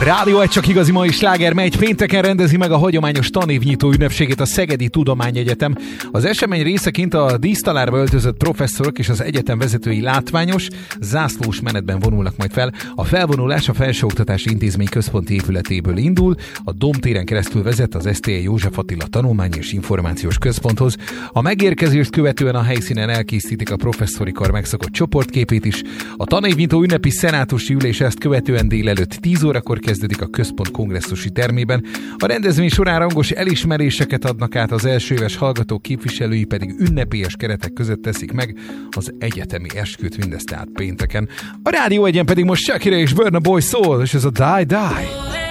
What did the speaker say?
Rádió egy csak igazi mai sláger, mely pénteken rendezi meg a hagyományos tanévnyitó ünnepségét a Szegedi Tudományegyetem. Az esemény részeként a dísztalárba öltözött professzorok és az egyetem vezetői látványos, zászlós menetben vonulnak majd fel. A felvonulás a Felsőoktatási Intézmény központi épületéből indul, a Domtéren keresztül vezet az STE József Attila Tanulmányi és Információs Központhoz. A megérkezést követően a helyszínen elkészítik a professzori kar megszokott csoportképét is. A tanévnyitó ünnepi szenátusi ülés ezt követően délelőtt 10 órakor kezdődik a központ kongresszusi termében. A rendezvény során rangos elismeréseket adnak át, az első éves hallgatók, képviselői pedig ünnepélyes keretek között teszik meg az egyetemi esküt, mindezt tehát pénteken. A Rádió Egyen pedig most Shakira és Burna Boy szól, és ez a Die Die.